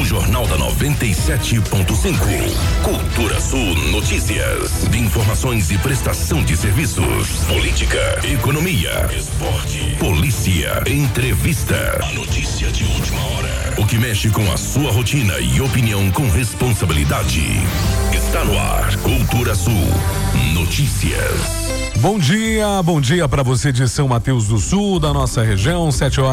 no Jornal da 97.5. Cultura Sul Notícias. De informações e prestação de serviços. Política, economia, esporte, polícia, entrevista. A notícia de última hora. O que mexe com a sua rotina e opinião com responsabilidade. Está no ar. Cultura Sul Notícias. Bom dia para você de São Mateus do Sul, da nossa região,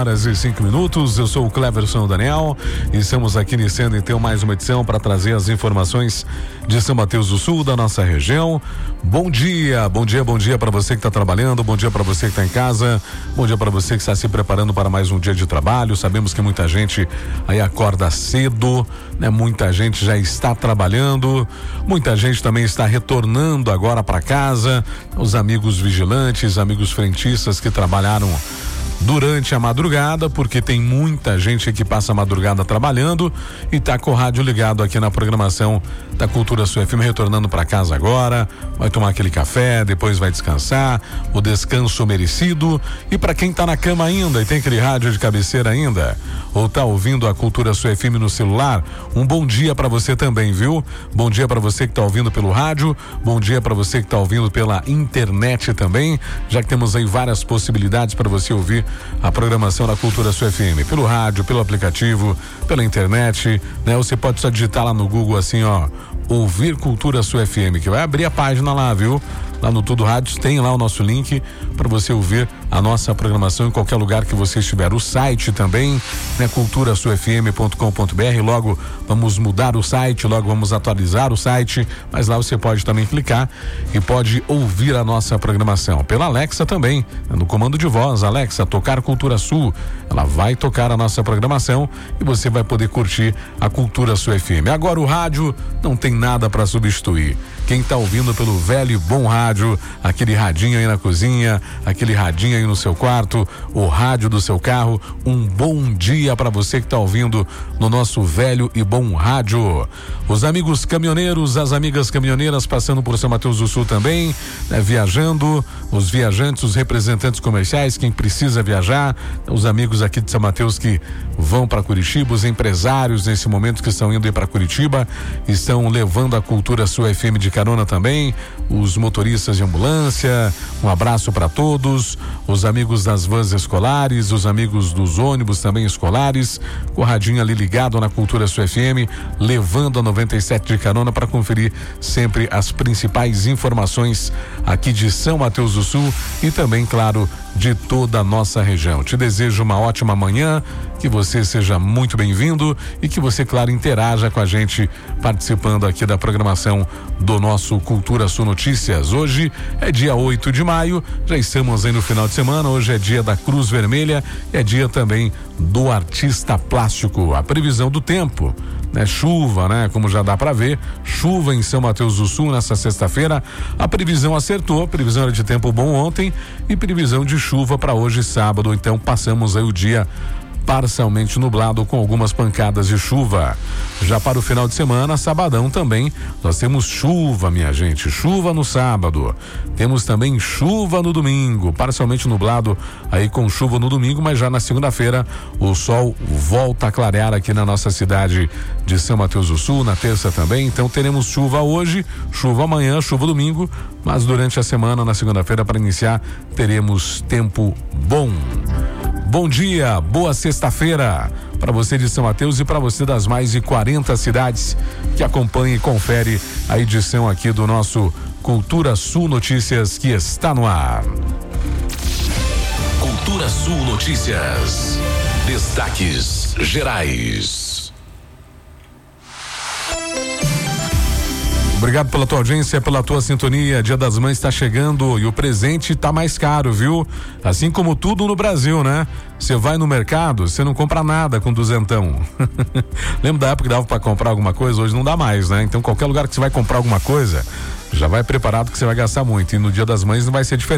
7h05. Eu sou o Cleverson Daniel e estamos aqui iniciando então mais uma edição para trazer as informações de São Mateus do Sul, da nossa região. Bom dia para você que está trabalhando, bom dia para você que está em casa, bom dia para você que está se preparando para mais um dia de trabalho. Sabemos que muita gente aí acorda cedo, né? Muita gente já está trabalhando, muita gente também está retornando agora para casa. Os amigos vigilantes, amigos frentistas que trabalharam durante a madrugada, porque tem muita gente que passa a madrugada trabalhando e tá com o rádio ligado aqui na programação da Cultura Sul FM, retornando para casa agora, vai tomar aquele café, depois vai descansar, o descanso merecido. E para quem tá na cama ainda e tem aquele rádio de cabeceira ainda, ou tá ouvindo a Cultura Sul FM no celular, um bom dia para você também, viu? Bom dia para você que tá ouvindo pelo rádio, bom dia para você que tá ouvindo pela internet também, já que temos aí várias possibilidades para você ouvir a programação da Cultura Sul FM, pelo rádio, pelo aplicativo, pela internet, né? Você pode só digitar lá no Google assim, ó, ouvir Cultura Sul FM, que vai abrir a página lá, viu? Lá no Tudo Rádio tem lá o nosso link para você ouvir a nossa programação em qualquer lugar que você estiver. O site também, né? culturasulfm.com.br. Logo vamos mudar o site, logo vamos atualizar o site, mas lá você pode também clicar e pode ouvir a nossa programação. Pela Alexa também, no comando de voz, Alexa, tocar Cultura Sul. Ela vai tocar a nossa programação e você vai poder curtir a Cultura Sul FM. Agora o rádio não tem nada para substituir. Quem tá ouvindo pelo velho e bom rádio, aquele radinho aí na cozinha, aquele radinho aí no seu quarto, o rádio do seu carro, um bom dia para você que tá ouvindo no nosso velho e bom rádio. Os amigos caminhoneiros, as amigas caminhoneiras passando por São Mateus do Sul também, né, viajando, os viajantes, os representantes comerciais, quem precisa viajar, os amigos aqui de São Mateus que vão para Curitiba, os empresários nesse momento que estão indo aí para Curitiba, estão levando a Cultura Sul FM de carona também, os motoristas de ambulância, um abraço para todos, os amigos das vans escolares, os amigos dos ônibus também escolares, com o radinho ali ligado na Cultura Sul FM, levando a 97 de carona para conferir sempre as principais informações aqui de São Mateus do Sul e também, claro, de toda a nossa região. Te desejo uma ótima manhã, que você seja muito bem-vindo e que você, claro, interaja com a gente participando aqui da programação do nosso Cultura Sul Notícias. Hoje é dia 8 de maio, já estamos aí no final de semana, hoje é dia da Cruz Vermelha, é dia também do artista plástico. A previsão do tempo, né? Chuva, né? Como já dá para ver, chuva em São Mateus do Sul nessa sexta-feira. A previsão acertou, previsão era de tempo bom ontem e previsão de chuva para hoje sábado, então passamos aí o dia parcialmente nublado com algumas pancadas de chuva. Já para o final de semana, sabadão também, nós temos chuva, minha gente, chuva no sábado. Temos também chuva no domingo, parcialmente nublado aí com chuva no domingo, mas já na segunda-feira o sol volta a clarear aqui na nossa cidade de São Mateus do Sul, na terça também. Então teremos chuva hoje, chuva amanhã, chuva domingo, mas durante a semana, na segunda-feira, para iniciar, teremos tempo bom. Bom dia, boa sexta-feira para você de São Mateus e para você das mais de 40 cidades que acompanha e confere a edição aqui do nosso Cultura Sul Notícias, que está no ar. Cultura Sul Notícias. Destaques gerais. Obrigado pela tua audiência, pela tua sintonia. Dia das Mães está chegando e o presente tá mais caro, viu? Assim como tudo no Brasil, né? Você vai no mercado, você não compra nada com duzentão. Lembra da época que dava para comprar alguma coisa? Hoje não dá mais, né? Então qualquer lugar que você vai comprar alguma coisa, já vai preparado que você vai gastar muito. E no Dia das Mães não vai ser diferente.